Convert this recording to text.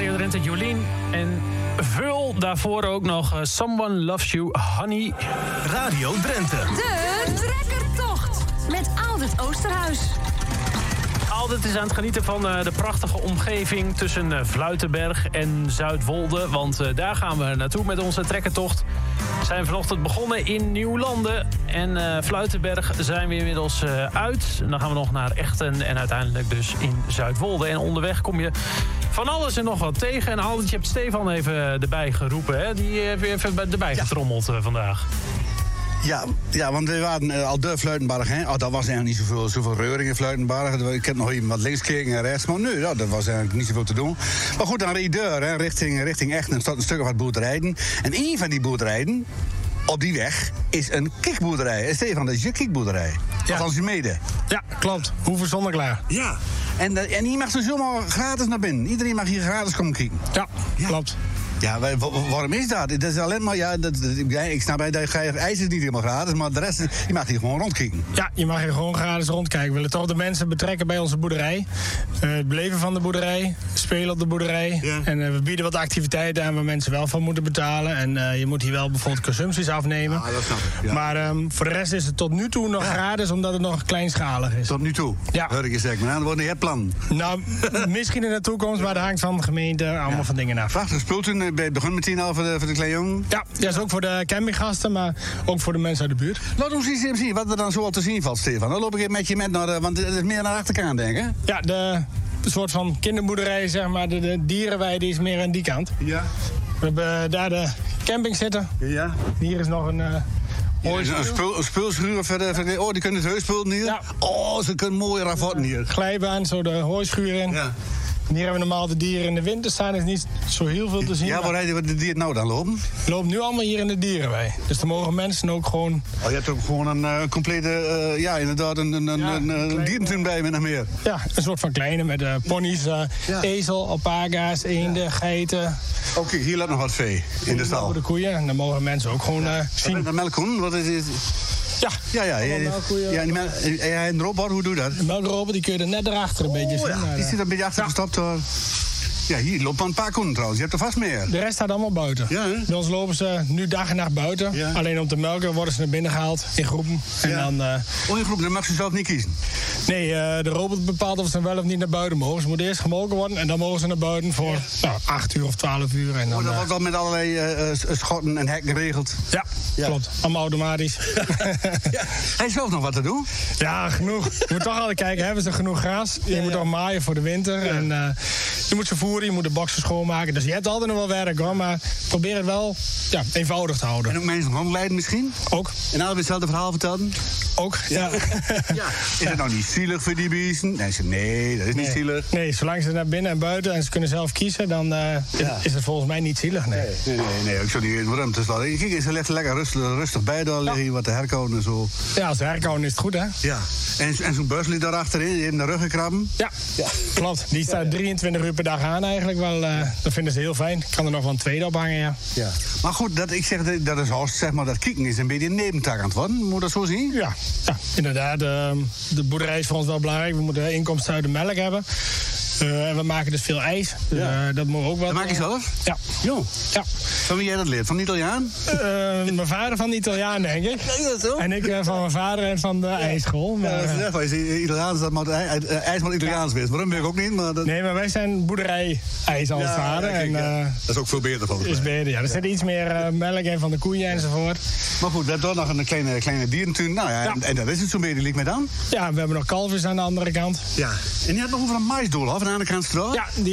Radio Drenthe, Jolien. En vul daarvoor ook nog Someone Loves You, Honey. Radio Drenthe. De trekkertocht met Aldert Oosterhuis. Aldert is aan het genieten van de prachtige omgeving tussen Vluitenberg en Zuidwolde. Want daar gaan we naartoe met onze trekkertocht. We zijn vanochtend begonnen in Nieuwlanden. En Vluitenberg zijn we inmiddels uit. En dan gaan we nog naar Echten en uiteindelijk dus in Zuidwolde. En onderweg kom je van alles en nog wat tegen. En Aldert, je hebt Stefan even erbij geroepen. Hè? Die heeft weer even erbij getrommeld vandaag. Ja, want we waren al de Fluitenberg. Hè? Oh, dat was eigenlijk niet zoveel reuring in Fluitenberg. Ik heb nog even wat links gekeken en rechts. Maar nu, dat was eigenlijk niet zoveel te doen. Maar goed, dan reed je deur, hè, richting Echten. Staat een stuk of wat boerderijen. En een van die boerderijen op die weg is een kikboerderij. Stefan, dat is je kikboerderij. Ja. Althans je mede. Ja, klopt. Hoeve Zonneklaar. Ja. En hier mag ze zomaar gratis naar binnen. Iedereen mag hier gratis komen kijken. Ja, klopt. Ja, waarom is dat? Dat is alleen maar, ik snap dat ijs is niet helemaal gratis, maar de rest, je mag hier gewoon rondkijken. Ja, je mag hier gewoon gratis rondkijken. We willen toch de mensen betrekken bij onze boerderij. Het beleven van de boerderij, spelen op de boerderij. Ja. En we bieden wat activiteiten aan waar mensen wel van moeten betalen. En je moet hier wel bijvoorbeeld consumpties afnemen. Ah, dat snap ik. Ja. Maar voor de rest is het tot nu toe nog gratis, omdat het nog kleinschalig is. Tot nu toe? Ja. Hoor ik je zeggen, maar dan wordt niet het plan. Nou, misschien in de toekomst, maar dat hangt van de gemeente allemaal van dingen af. Prachtig spul toen. Begon meteen al voor de kleine jongen? Ja, dat is ook voor de campinggasten, maar ook voor de mensen uit de buurt. Laat ons eens zien wat er dan zo al te zien valt, Stefan. Dan loop ik met je naar, want het is meer naar de achterkant, denk ik. Ja, de soort van kinderboerderij, zeg maar, de dierenweide is meer aan die kant. Ja. We hebben daar de camping zitten. Ja. Hier is nog een speelschuur voor die kunnen het heusspullen hier. Ja. Oh, ze kunnen mooie ravotten hier. Glijbaan, zo de hooischuur in. Ja. En hier hebben we normaal de dieren in de winter staan, is niet zo heel veel te zien. Ja, waar rijden de dieren nou dan lopen? Die lopen nu allemaal hier in de dierenwei. Dus dan mogen mensen ook gewoon... Oh, je hebt ook gewoon een complete, inderdaad, een dierentuin bij me nog meer. Ja, een soort van kleine met ponies, ezel, alpaga's, eenden, geiten. Oké, hier laat nog wat vee in de stal. De koeien, en dan mogen mensen ook gewoon zien. De melkkoen, wat is het? Ja, en de robot, hoe doe je dat? De melkrobot, die kun je er net erachter een beetje zien. Ja, die zit een beetje achtergestopt hoor. Ja, hier loopt een paar konden trouwens. Je hebt er vast meer. De rest staat allemaal buiten. Ja, hè? Bij ons lopen ze nu dag en nacht buiten. Ja. Alleen om te melken worden ze naar binnen gehaald in groepen. En dan, in groepen, dan mag ze zelf niet kiezen? Nee, de robot bepaalt of ze wel of niet naar buiten mogen. Ze moeten eerst gemolken worden en dan mogen ze naar buiten voor 8 uur of 12 uur. En dan, dat wordt dan met allerlei schotten en hekken geregeld? Ja, klopt. Allemaal automatisch. Ja. Hij is zelf nog wat te doen? Ja, genoeg. Je moet toch altijd kijken, hebben ze genoeg gras? Je moet toch maaien voor de winter. Ja. En je moet ze voeren, je moet de boksen schoonmaken. Dus je hebt altijd nog wel werk hoor, maar probeer het wel eenvoudig te houden. En ook mensen rondleiden misschien? Ook. En allemaal hetzelfde verhaal vertelden? Ook, ja. Is het nou niet zielig voor die beesten? Nee, dat is niet zielig. Nee, zolang ze naar binnen en buiten en ze kunnen zelf kiezen, dan is het volgens mij niet zielig, nee. Nee, ik zou niet weten waarom. Kijk, ze legt lekker rustig bij, daar liggen hier wat te herkouden en zo. Ja, als herkouden is het goed, hè? Ja. En zo'n buslie daarachterin, die in de ruggen krabben? Ja, klopt. Die staat 23 uur per dag aan eigenlijk wel. Dat vinden ze heel fijn. Ik kan er nog wel een tweede op hangen, ja. Maar goed, dat is als, zeg maar, dat kieken is een beetje een nebentak aan het worden. Moet je dat zo zien? Ja, inderdaad. De boerderij is voor ons wel belangrijk. We moeten inkomsten uit de melk hebben. En we maken dus veel ijs. Dat moet ook wel. Dat maak je zelf? Ja. Jo. Ja. Van wie jij dat leert? Van de Italiaan? Mijn vader van de Italiaan, denk ik. Is dat zo? En ik van mijn vader en van de ijsschool. Maar, als je Italiaans dat maar ijs van Italiaans weet. Waarom weet ik ook niet. Maar dat... Nee, maar wij zijn boerderij-ijs als vader. Dat is ook veel beter van. Is beter, ja. Er zit iets meer melk in van de koeien enzovoort. Maar goed, we hebben toch nog een kleine dierentuin. Nou ja, en dat is het zo'n beetje, liek met dan. Ja, we hebben nog kalfjes aan de andere kant. Ja. En je had nog over een maisdoolhof aan de andere kant straat? Ja,